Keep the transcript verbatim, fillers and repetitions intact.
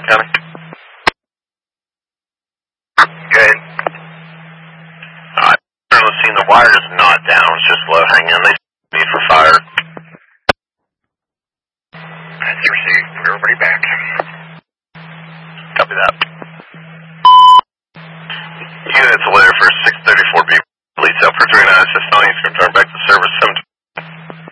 County. Good. Uh, I've seen the wire is not down. It's just low hanging. They need for fire. That's received. Everybody back. Copy that. Units aware for six thirty-four B.